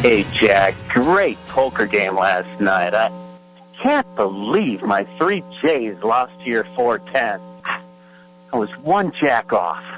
Hey, Jack, great poker game last night. I can't believe my 3 J's lost to your 4-10. I was 1 jack off.